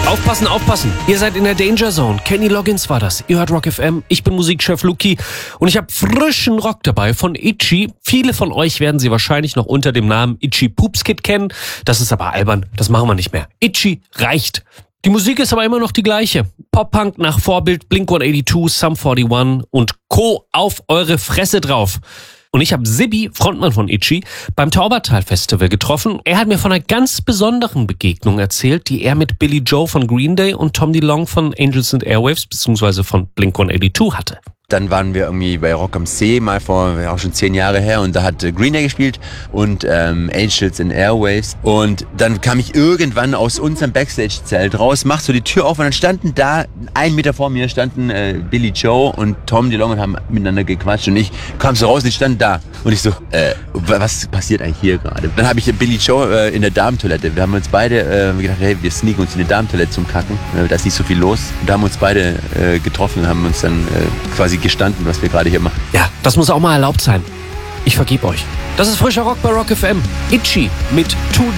Aufpassen, aufpassen. Ihr seid in der Danger Zone. Kenny Loggins war das. Ihr hört Rock FM. Ich bin Musikchef Luki und ich habe frischen Rock dabei von Itchy. Viele von euch werden sie wahrscheinlich noch unter dem Namen Itchy Poops Kid kennen. Das ist aber albern. Das machen wir nicht mehr. Itchy reicht. Die Musik ist aber immer noch die gleiche. Pop-Punk nach Vorbild Blink-182, Sum 41 und Co. auf eure Fresse drauf. Und ich habe Sibby, Frontmann von Itchy, beim Taubertal-Festival getroffen. Er hat mir von einer ganz besonderen Begegnung erzählt, die er mit Billy Joe von Green Day und Tom DeLonge von Angels and Airwaves bzw. von Blink-182 hatte. Dann waren wir irgendwie bei Rock am See, mal vor auch schon 10 Jahre her, und da hat Green Day gespielt und Angels and Airwaves. Und dann kam ich irgendwann aus unserem Backstage-Zelt raus, mach so die Tür auf und dann standen da, 1 Meter vor mir standen Billy Joe und Tom DeLonge und haben miteinander gequatscht und ich kam so raus und die standen da. Und ich so, was passiert eigentlich hier gerade? Dann habe ich Billy Joe in der Damentoilette. Wir haben uns beide gedacht, hey, wir sneaken uns in die Damentoilette zum Kacken. Da ist nicht so viel los. Und da haben wir uns beide getroffen und haben uns dann quasi gestanden, was wir gerade hier machen. Ja, das muss auch mal erlaubt sein. Ich vergebe euch. Das ist frischer Rock bei Rock FM. Itchy mit Two